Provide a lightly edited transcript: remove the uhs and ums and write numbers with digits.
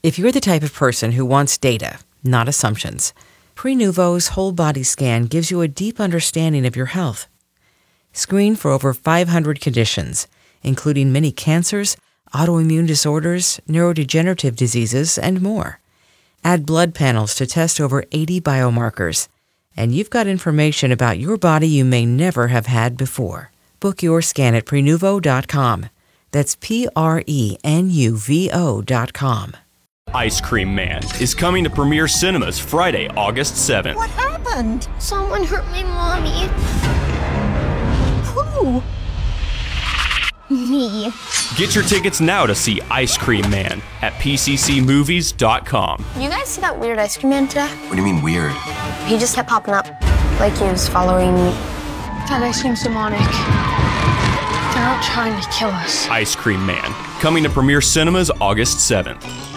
If you're the type of person who wants data, not assumptions, Prenuvo's whole body scan gives you a deep understanding of your health. Screen for over 500 conditions, including many cancers, autoimmune disorders, neurodegenerative diseases, and more. Add blood panels to test over 80 biomarkers, and you've got information about your body you may never have had before. Book your scan at Prenuvo.com. That's Prenuvo.com. Ice Cream Man is coming to Premiere Cinemas Friday, August 7th. What happened? Someone hurt my mommy. Who? Me. Get your tickets now to see Ice Cream Man at PCCmovies.com. You guys see that weird ice cream man today? What do you mean weird? He just kept popping up, like he was following me. That ice cream's demonic. They're out trying to kill us. Ice Cream Man, coming to Premiere Cinemas August 7th.